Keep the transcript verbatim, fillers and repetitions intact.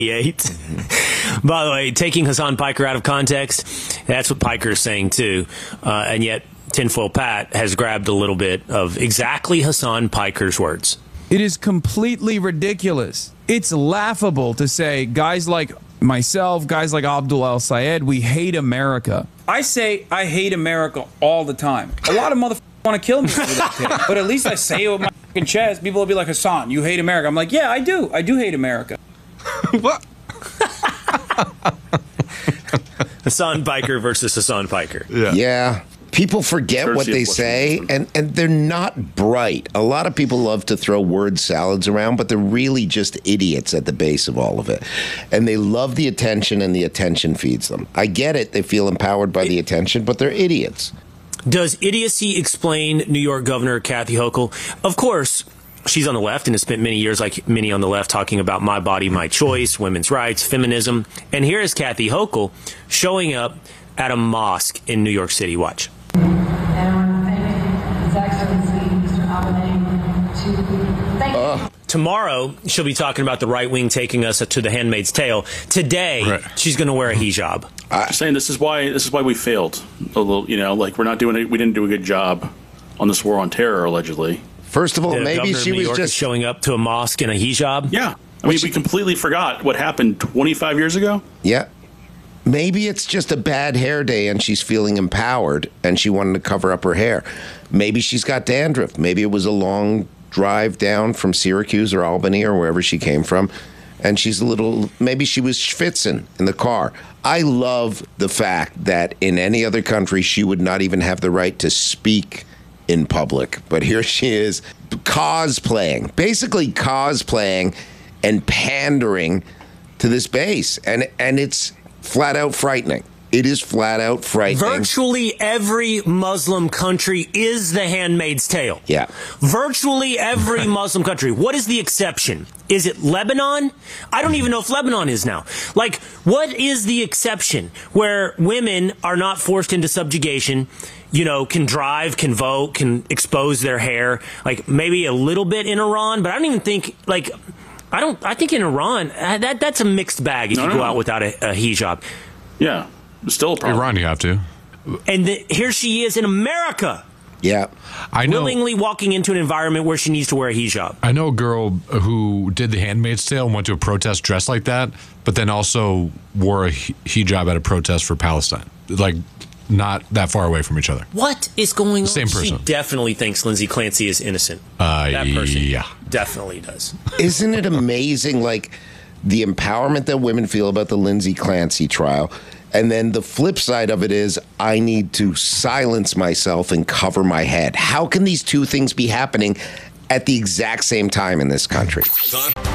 eight. By the way, taking Hasan Piker out of context, that's what Piker is saying too. Uh, and yet, Tinfoil Pat has grabbed a little bit of exactly Hasan Piker's words. It is completely ridiculous. It's laughable to say guys like myself, guys like Abdul El-Sayed, we hate America. I say I hate America all the time. A lot of motherfuckers want to kill me for that, but at least I say it with my fucking chest. People will be like, Hasan, you hate America. I'm like, yeah, I do. I do hate America. What? Hasan Piker versus Hasan Piker. Yeah. Yeah. People forget Courtesy what they say, and, and they're not bright. A lot of people love to throw word salads around, but they're really just idiots at the base of all of it. And they love the attention, and the attention feeds them. I get it. They feel empowered by the attention, but they're idiots. Does idiocy explain New York Governor Kathy Hochul? Of course, she's on the left and has spent many years, like many on the left, talking about my body, my choice, women's rights, feminism. And here is Kathy Hochul showing up at a mosque in New York City. Watch. And I want to thank His Excellency, Mister Abenang, to thank uh. Tomorrow, she'll be talking about the right wing taking us to the Handmaid's Tale. Today, right. she's going to wear a hijab. I'm saying this is why this is why we failed. A little, you know, like we're not doing it. We didn't do a good job on this war on terror, allegedly. First of all, the maybe she was was York just showing up to a mosque in a hijab. Yeah, I mean, we completely forgot what happened twenty-five years ago. Yeah. Maybe it's just a bad hair day and she's feeling empowered and she wanted to cover up her hair. Maybe she's got dandruff. Maybe it was a long drive down from Syracuse or Albany or wherever she came from. And she's a little, maybe she was schwitzing in the car. I love the fact that in any other country, she would not even have the right to speak in public. But here she is cosplaying, basically cosplaying and pandering to this base. And, and it's flat out frightening. It is flat out frightening. Virtually every Muslim country is the Handmaid's Tale. Yeah. Virtually every Muslim country. What is the exception? Is it Lebanon? I don't even know if Lebanon is now. Like, what is the exception where women are not forced into subjugation, you know, can drive, can vote, can expose their hair? Like, maybe a little bit in Iran, but I don't even think, like, I don't, I think in Iran, that that's a mixed bag if no, you go no. out without a, a hijab. Yeah. Still a problem. Iran, you have to. And the, here she is in America. Yeah. I know. Willingly walking into an environment where she needs to wear a hijab. I know a girl who did the Handmaid's Tale and went to a protest dressed like that, but then also wore a hijab at a protest for Palestine. Like, not that far away from each other. What is going on? Same person. She definitely thinks Lindsay Clancy is innocent. Uh, that person yeah. definitely does. Isn't it amazing, like, the empowerment that women feel about the Lindsay Clancy trial? And then the flip side of it is, I need to silence myself and cover my head. How can these two things be happening at the exact same time in this country?